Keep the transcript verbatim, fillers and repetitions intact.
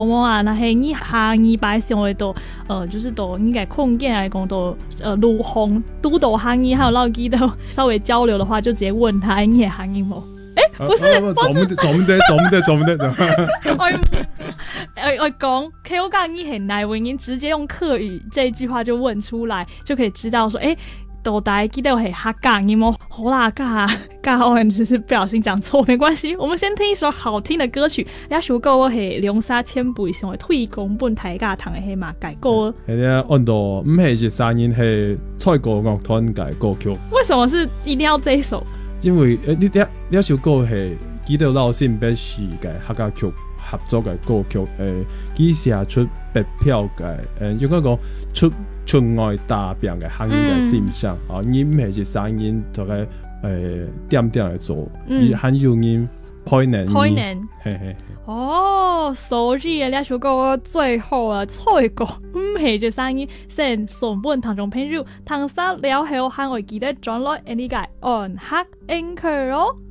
我啊，那是你下二百上会到，呃，就是到应该空间来讲到，呃，陆红都到下二还有老记得稍微交流的话，就直接问他，你的行音无？哎、欸，不是， 啊啊、不是，做唔得，做唔得，做唔得，做唔得。 我我我讲 K O 讲你很难，我已经直接用客语这一句话就问出来，就可以知道说，哎、欸。都大记得系客家音吗？好啦，尬尬，我只是不小心讲错，没关系。我们先听一首好听的歌曲。那首歌我系两三千倍上的推广本台家堂的迄嘛改歌。 系咧，按到唔系是声音系蔡国乐团改歌曲。 为什么是一定要这一首？ 因为诶，你呢呢首歌系记得老先别是嘅客家曲合作嘅歌曲，诶，佢寫出白票嘅，诶，應該講出出外大病嘅客家嘅形象啊，你唔係是聲音同個誒點點嚟做，而很有音 point point， 嘿嘿。 哦，所以呢首歌最後啊，蔡國唔係隻聲音，先上本聽眾朋友，聽曬了後，還會記得轉來呢個按黑 anchor 咯。